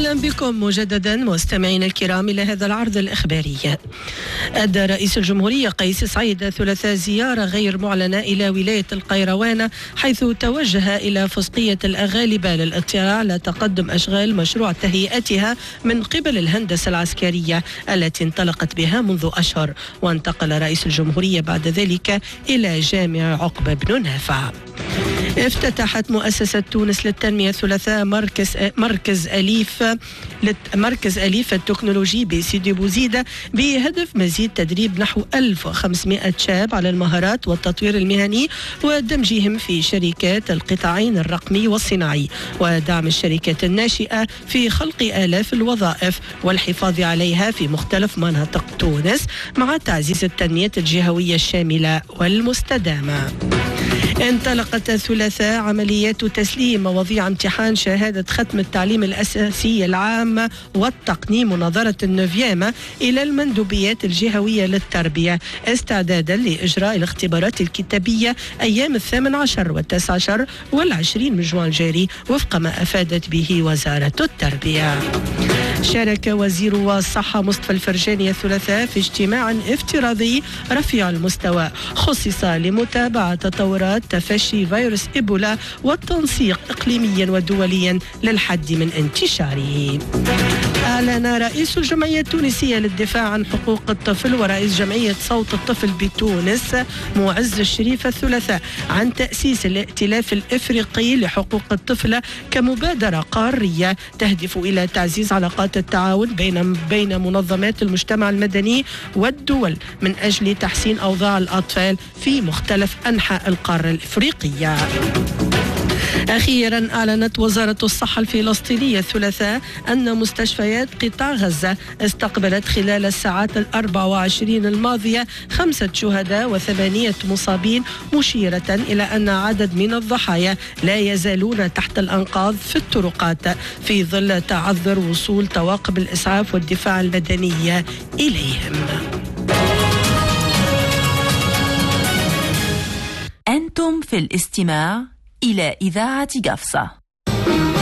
أهلا بكم مجددا مستمعينا الكرام إلى هذا العرض الإخباري. أدى رئيس الجمهورية قيس سعيد الثلاثاء زيارة غير معلنة إلى ولاية القيروان، حيث توجه إلى فسقية الأغالبة للاطلاع على تقدم أشغال مشروع تهيئتها من قبل الهندسة العسكرية التي انطلقت بها منذ أشهر. وانتقل رئيس الجمهورية بعد ذلك إلى جامع عقبة بن نافع. افتتحت مؤسسة تونس للتنمية الثلاثاء مركز أليف التكنولوجي بسيدي بوزيدة بهدف مزيد تدريب نحو 1500 شاب على المهارات والتطوير المهني ودمجهم في شركات القطاعين الرقمي والصناعي، ودعم الشركات الناشئة في خلق آلاف الوظائف والحفاظ عليها في مختلف مناطق تونس، مع تعزيز التنمية الجهوية الشاملة والمستدامة. انطلقت الثلاثاء عمليات تسليم مواضيع امتحان شهادة ختم التعليم الأساسي العام والتقني مناظرة النوفيام إلى المندوبيات الجهوية للتربية، استعدادا لإجراء الاختبارات الكتابية أيام 18 و19 وال20 من جوان الجاري، وفق ما أفادت به وزارة التربية. شارك وزير الصحة مصطفى الفرجاني الثلاثاء في اجتماع افتراضي رفيع المستوى خصص لمتابعة تطورات تفشي فيروس إيبولا والتنسيق إقليميا ودوليا للحد من انتشاره. أعلن رئيس الجمعية التونسية للدفاع عن حقوق الطفل ورئيس جمعية صوت الطفل بتونس معز الشريف الثلاثاء عن تأسيس الائتلاف الإفريقي لحقوق الطفل كمبادرة قارية تهدف إلى تعزيز علاقات التعاون بين منظمات المجتمع المدني والدول من أجل تحسين أوضاع الأطفال في مختلف أنحاء القارة الإفريقية. أخيرا أعلنت وزارة الصحة الفلسطينية الثلاثاء أن مستشفيات قطاع غزة استقبلت خلال الساعات 24 الماضية 5 شهداء و8 مصابين، مشيرة إلى أن عدد من الضحايا لا يزالون تحت الأنقاض في الطرقات في ظل تعذر وصول طواقم الإسعاف والدفاع المدني إليهم. أنتم في الاستماع إلى إذاعة قفصة.